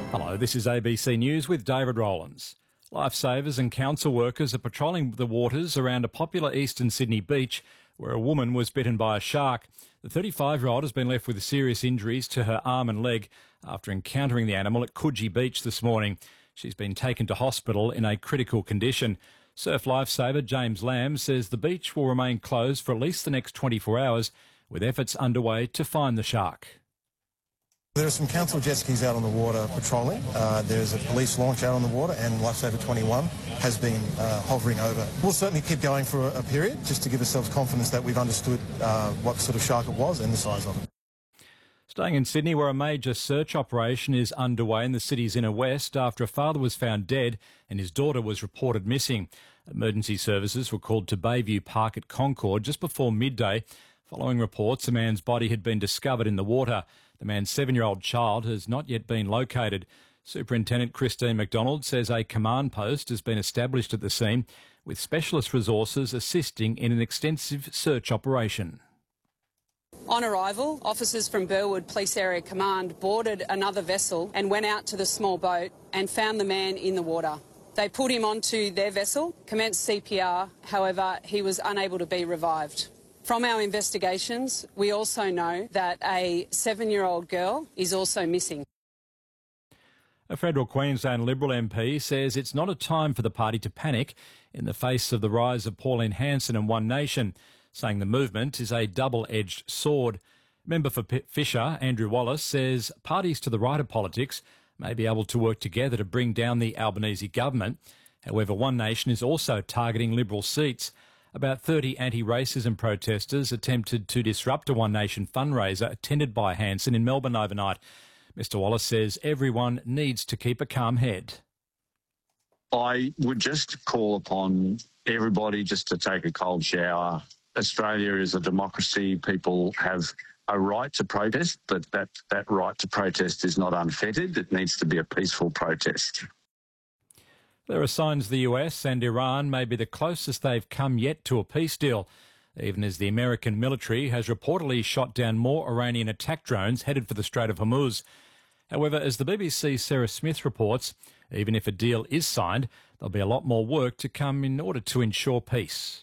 Hello, this is ABC News with David Rowlands. Lifesavers and council workers are patrolling the waters around a popular eastern Sydney beach where a woman was bitten by a shark. The 35-year-old has been left with serious injuries to her arm and leg after encountering the animal at Coogee Beach this morning. She's been taken to hospital in a critical condition. Surf lifesaver James Lamb says the beach will remain closed for at least the next 24 hours, with efforts underway to find the shark. There are some council jet skis out on the water patrolling. There's a police launch out on the water, and Lifesaver 21 has been hovering over. We'll certainly keep going for a period just to give ourselves confidence that we've understood what sort of shark it was and the size of it. Staying in Sydney, where a major search operation is underway in the city's inner west after a father was found dead and his daughter was reported missing. Emergency services were called to Bayview Park at Concord just before midday. Following reports, a man's body had been discovered in the water. The man's 7-year-old child has not yet been located. Superintendent Christine McDonald says a command post has been established at the scene with specialist resources assisting in an extensive search operation. On arrival, officers from Burwood Police Area Command boarded another vessel and went out to the small boat and found the man in the water. They put him onto their vessel, commenced CPR, however, he was unable to be revived. From our investigations, we also know that a 7-year-old girl is also missing. A federal Queensland Liberal MP says it's not a time for the party to panic in the face of the rise of Pauline Hanson and One Nation, saying the movement is a double-edged sword. Member for Fisher, Andrew Wallace, says parties to the right of politics may be able to work together to bring down the Albanese government. However, One Nation is also targeting Liberal seats. About 30 anti-racism protesters attempted to disrupt a One Nation fundraiser attended by Hanson in Melbourne overnight. Mr Wallace says everyone needs to keep a calm head. I would just call upon everybody just to take a cold shower. Australia is a democracy. People have a right to protest, but that right to protest is not unfettered. It needs to be a peaceful protest. There are signs the US and Iran may be the closest they've come yet to a peace deal, even as the American military has reportedly shot down more Iranian attack drones headed for the Strait of Hormuz. However, as the BBC's Sarah Smith reports, even if a deal is signed, there'll be a lot more work to come in order to ensure peace.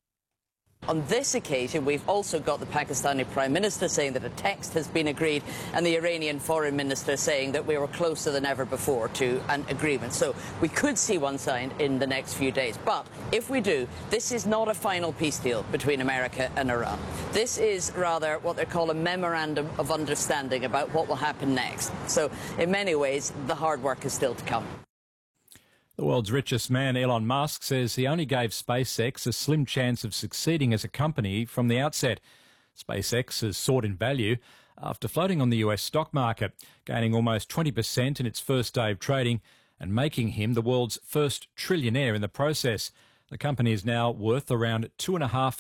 On this occasion, we've also got the Pakistani Prime Minister saying that a text has been agreed and the Iranian Foreign Minister saying that we were closer than ever before to an agreement. So we could see one signed in the next few days. But if we do, this is not a final peace deal between America and Iran. This is rather what they call a memorandum of understanding about what will happen next. So in many ways, the hard work is still to come. The world's richest man, Elon Musk, says he only gave SpaceX a slim chance of succeeding as a company from the outset. SpaceX has soared in value after floating on the US stock market, gaining almost 20% in its first day of trading and making him the world's first trillionaire in the process. The company is now worth around $2.5